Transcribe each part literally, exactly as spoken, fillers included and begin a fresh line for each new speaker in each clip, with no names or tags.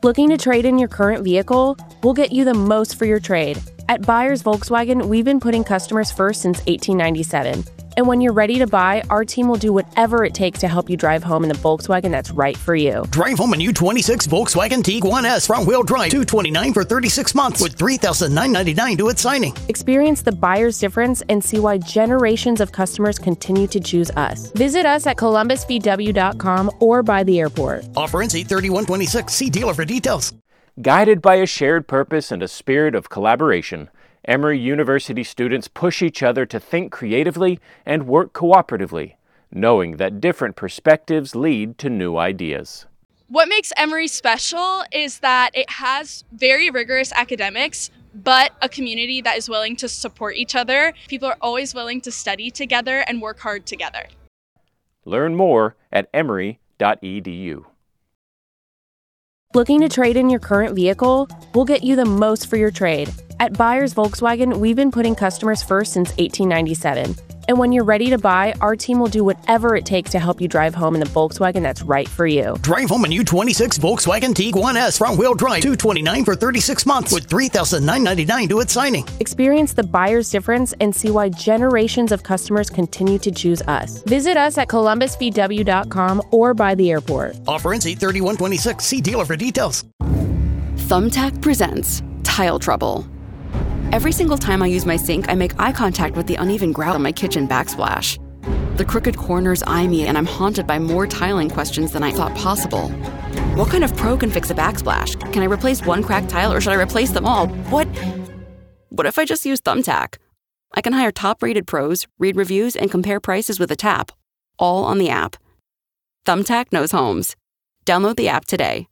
Looking to trade in your current vehicle? We'll get you the most for your trade. At Buyers Volkswagen, we've been putting customers first since eighteen ninety-seven. And when you're ready to buy, our team will do whatever it takes to help you drive home in the Volkswagen that's right for you.
Drive home a new twenty-six Volkswagen Tiguan S front-wheel drive, two hundred twenty-nine dollars for thirty-six months with three thousand nine hundred ninety-nine dollars due at signing.
Experience the buyer's difference and see why generations of customers continue to choose us. Visit us at columbus v w dot com or by the airport.
Offer ends eight thirty-one twenty-six. See dealer for details.
Guided by a shared purpose and a spirit of collaboration, Emory University students push each other to think creatively and work cooperatively, knowing that different perspectives lead to new ideas.
What makes Emory special is that it has very rigorous academics, but a community that is willing to support each other. People are always willing to study together and work hard together.
Learn more at emory dot e d u.
Looking to trade in your current vehicle? We'll get you the most for your trade. At Buyers Volkswagen, we've been putting customers first since eighteen ninety-seven. And when you're ready to buy, our team will do whatever it takes to help you drive home in the Volkswagen that's right for you.
Drive home a new twenty-six Volkswagen Tiguan S front-wheel drive, two hundred twenty-nine dollars for thirty-six months with three thousand nine hundred ninety-nine dollars due at signing.
Experience the buyer's difference and see why generations of customers continue to choose us. Visit us at columbus v w dot com or by the airport.
Offer ends eight thirty-one twenty-six. See dealer for details.
Thumbtack presents Tile Trouble. Every single time I use my sink, I make eye contact with the uneven grout on my kitchen backsplash. The crooked corners eye me, and I'm haunted by more tiling questions than I thought possible. What kind of pro can fix a backsplash? Can I replace one cracked tile, or should I replace them all? What? What if I just use Thumbtack? I can hire top-rated pros, read reviews, and compare prices with a tap, all on the app. Thumbtack knows homes. Download the app today.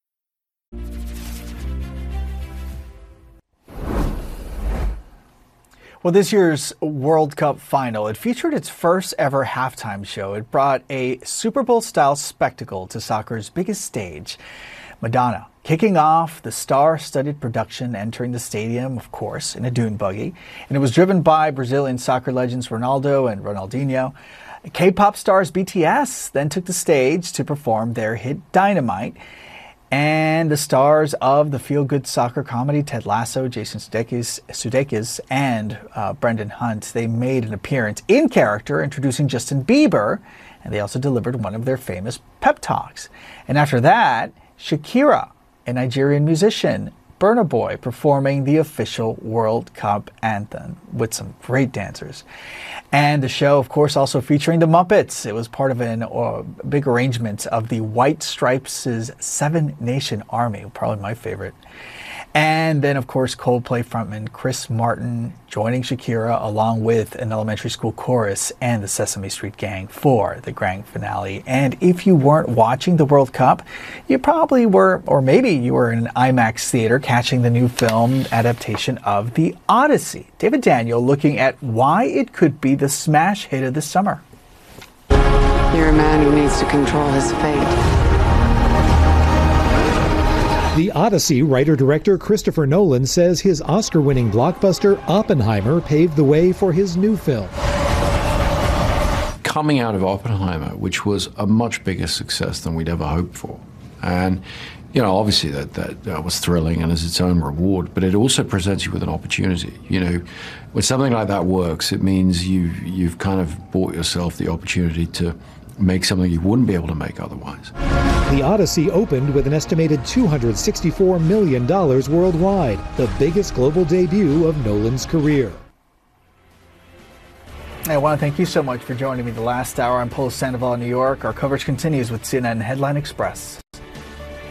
Well, this year's World Cup final, it featured its first ever halftime show. It brought a Super Bowl-style spectacle to soccer's biggest stage. Madonna kicking off the star-studded production, entering the stadium, of course, in a dune buggy. And it was driven by Brazilian soccer legends Ronaldo and Ronaldinho. K-pop stars B T S then took the stage to perform their hit Dynamite. And the stars of the feel-good soccer comedy Ted Lasso, Jason Sudeikis, Sudeikis and uh, Brendan Hunt, they made an appearance in character introducing Justin Bieber, and they also delivered one of their famous pep talks. And after that, Shakira, a Nigerian musician, Burna Boy, performing the official World Cup anthem with some great dancers. And the show, of course, also featuring the Muppets. It was part of a uh, big arrangement of the White Stripes' Seven Nation Army, probably my favorite. And then, of course, Coldplay frontman Chris Martin joining Shakira along with an elementary school chorus and the Sesame Street Gang for the grand finale. And if you weren't watching the World Cup, you probably were, or maybe you were in an IMAX theater catching the new film adaptation of The Odyssey. David Daniel looking at why it could be the smash hit of the summer.
You're a man who needs to control his fate.
The Odyssey writer-director Christopher Nolan says his Oscar-winning blockbuster Oppenheimer paved the way for his new film.
Coming out of Oppenheimer, which was a much bigger success than we'd ever hoped for, and you know, obviously that, that that was thrilling and is its own reward, but it also presents you with an opportunity. You know, when something like that works, it means you you've kind of bought yourself the opportunity to make something you wouldn't be able to make otherwise.
The Odyssey opened with an estimated two hundred sixty-four million dollars worldwide, the biggest global debut of Nolan's career.
I want to thank you so much for joining me the last hour. I'm Paul Sandoval in New York. Our coverage continues with C N N Headline Express.